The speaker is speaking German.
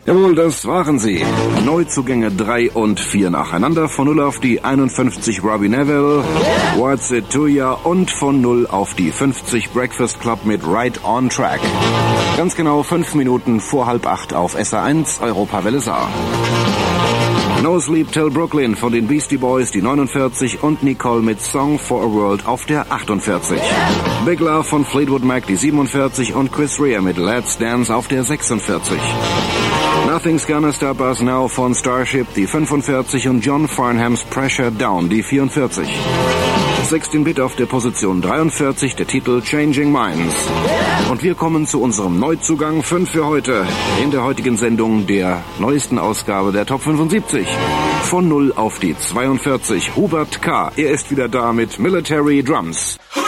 Jawohl, das waren sie. Neuzugänge 3 und 4 nacheinander. Von 0 auf die 51 Robbie Neville, What's It To Ya und von 0 auf die 50 Breakfast Club mit Right On Track. Ganz genau 5 Minuten vor 7:30 auf SA1 Europawelle Saar. No Sleep Till Brooklyn von den Beastie Boys, die 49 und Nicole mit Song for a World auf der 48. Big Love von Fleetwood Mac, die 47 und Chris Rea mit Let's Dance auf der 46. Nothing's Gonna Stop Us Now von Starship, die 45 und John Farnhams Pressure Down, die 44. 16-Bit auf der Position 43, der Titel Changing Minds. Und wir kommen zu unserem Neuzugang 5 für heute. In der heutigen Sendung der neuesten Ausgabe der Top 75. Von 0 auf die 42, Hubert K. Er ist wieder da mit Military Drums.